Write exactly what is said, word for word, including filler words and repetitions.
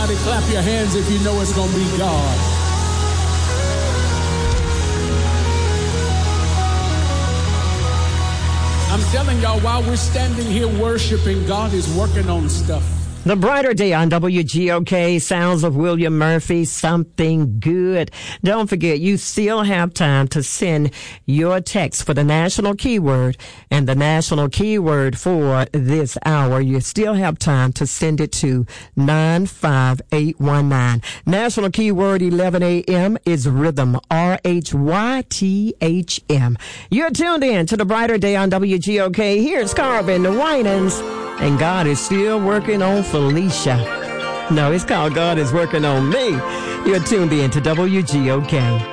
Somebody clap your hands if you know it's going to be God. I'm telling y'all, while we're standing here worshiping, God is working on stuff. The brighter day on W G O K, sounds of William Murphy, something good. Don't forget, you still have time to send your text for the national keyword and the national keyword for this hour. You still have time to send it to nine five eight one nine. National keyword eleven a.m. is rhythm, R H Y T H M. You're tuned in to the brighter day on W G O K. Here's Carvin Winans. And God is still working on Felicia. No, it's called God is Working on Me. You're tuned in to W G O K.